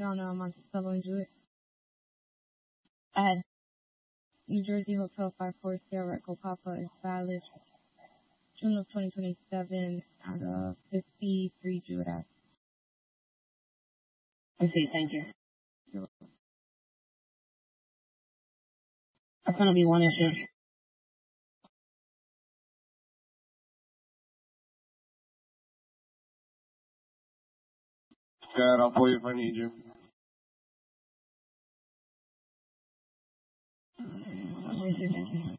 on Monticello and Jewett. Ahead. New Jersey Hotel 54 Sierra Echo Papa is valid June of 2027 at 53 Jewett Ave. I see, thank you. You're welcome. That's going to be one issue. Good, I'll pull you if I need you. Thank you.